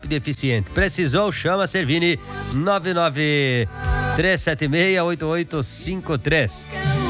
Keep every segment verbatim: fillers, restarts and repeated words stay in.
rápida e eficiente. Precisou? Chama a Servini nove nove três sete seis oito oito cinco três.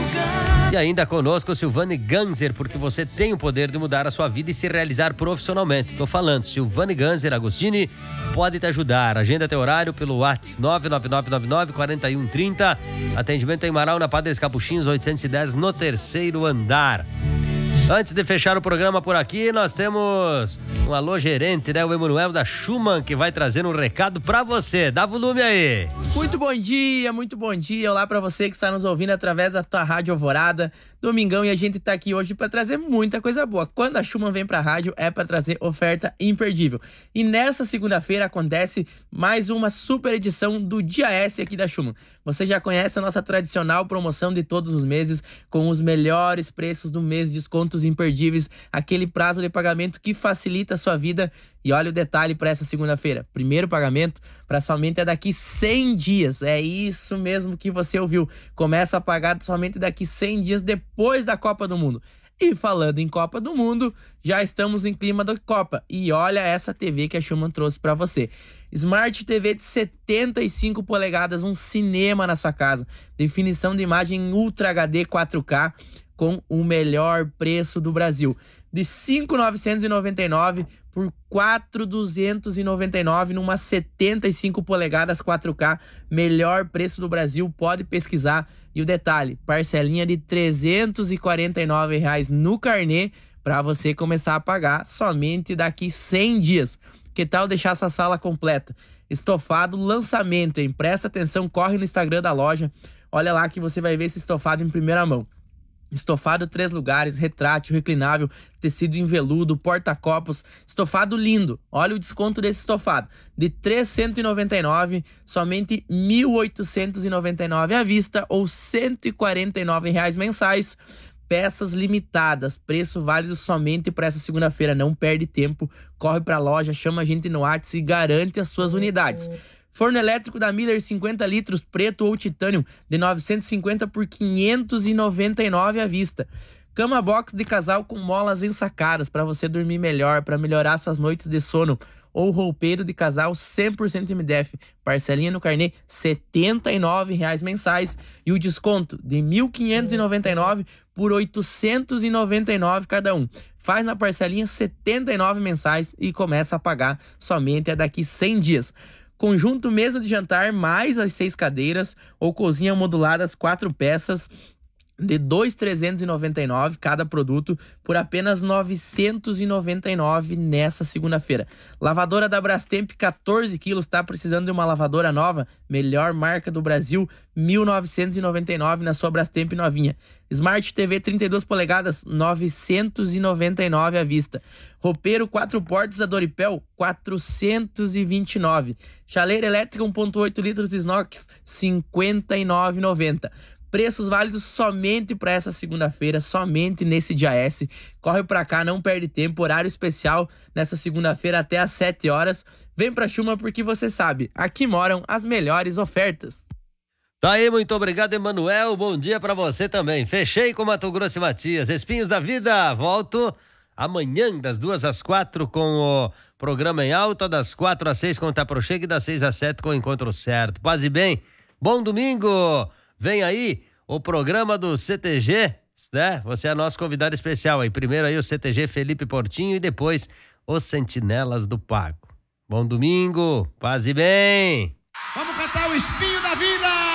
E ainda conosco o Silvane Ganser, porque você tem o poder de mudar a sua vida e se realizar profissionalmente. Tô falando, Silvane Ganser Agostini pode te ajudar. Agenda teu horário pelo WhatsApp nove nove nove nove nove quatro um três zero. Atendimento em Marau, na Padres Capuchinhos oitocentos e dez, no terceiro andar. Antes de fechar o programa por aqui, nós temos um alô gerente, né? O Emanuel da Schumann, que vai trazer um recado pra você. Dá volume aí. Muito bom dia, muito bom dia. Olá pra você que está nos ouvindo através da tua Rádio Alvorada. Domingão, e a gente tá aqui hoje pra trazer muita coisa boa. Quando a Schumann vem pra rádio, é pra trazer oferta imperdível. E nessa segunda-feira acontece mais uma super edição do Dia S aqui da Schumann. Você já conhece a nossa tradicional promoção de todos os meses, com os melhores preços do mês, descontos imperdíveis, aquele prazo de pagamento que facilita a sua vida. E olha o detalhe para essa segunda-feira. Primeiro pagamento para somente é daqui cem dias. É isso mesmo que você ouviu. Começa a pagar somente daqui cem dias depois da Copa do Mundo. E falando em Copa do Mundo, já estamos em clima da Copa. E olha essa T V que a Schumann trouxe para você. Smart T V de setenta e cinco polegadas, um cinema na sua casa. Definição de imagem Ultra H D quatro K com o melhor preço do Brasil. De cinco mil novecentos e noventa e nove reais por quatro mil duzentos e noventa e nove reais numa setenta e cinco polegadas quatro K. Melhor preço do Brasil, pode pesquisar. E o detalhe, parcelinha de trezentos e quarenta e nove reais no carnê para você começar a pagar somente daqui cem dias. Que tal deixar essa sala completa? Estofado lançamento, hein? Presta atenção, corre no Instagram da loja. Olha lá que você vai ver esse estofado em primeira mão. Estofado três lugares, retrátil, reclinável, tecido em veludo, porta-copos, estofado lindo. Olha o desconto desse estofado. De trezentos e noventa e nove reais, somente mil oitocentos e noventa e nove reais à vista ou cento e quarenta e nove reais mensais. Peças limitadas, preço válido somente para essa segunda-feira. Não perde tempo, corre para a loja, chama a gente no WhatsApp e garante as suas unidades. Forno elétrico da Miller, cinquenta litros, preto ou titânio, de novecentos e cinquenta por quinhentos e noventa e nove reais à vista. Cama box de casal com molas ensacadas para você dormir melhor, para melhorar suas noites de sono. Ou roupeiro de casal cem por cento M D F, parcelinha no carnê, setenta e nove reais mensais. E o desconto de mil quinhentos e noventa e nove reais por oitocentos e noventa e nove reais cada um. Faz na parcelinha setenta e nove mensais e começa a pagar somente daqui cem dias. Conjunto mesa de jantar mais as seis cadeiras ou cozinha moduladas quatro peças de dois mil trezentos e noventa e nove reais cada produto por apenas novecentos e noventa e nove reais nessa segunda-feira. Lavadora da Brastemp quatorze quilos, tá precisando de uma lavadora nova? Melhor marca do Brasil, mil novecentos e noventa e nove reais na sua Brastemp novinha. Smart T V trinta e duas polegadas, novecentos e noventa e nove reais à vista. Roupeiro quatro portas da Doripel, quatrocentos e vinte e nove reais. Chaleira elétrica um ponto oito litros de inox, cinquenta e nove reais e noventa centavos. Preços válidos somente para essa segunda-feira, somente nesse Dia S. Corre para cá, não perde tempo, horário especial nessa segunda-feira até às sete horas. Vem pra Schumann porque você sabe, aqui moram as melhores ofertas. Tá aí, muito obrigado, Emanuel. Bom dia pra você também. Fechei com Mato Grosso e Matias. Espinhos da Vida, volto amanhã das duas às quatro com o programa em alta, das quatro às seis com o Tá Pro Chega e das seis às sete com o Encontro Certo. Paz e bem, bom domingo. Vem aí o programa do C T G, né? Você é nosso convidado especial aí. Primeiro aí o C T G Felipe Portinho e depois os Sentinelas do Pago. Bom domingo, paz e bem. Vamos cantar o Espinho da Vida.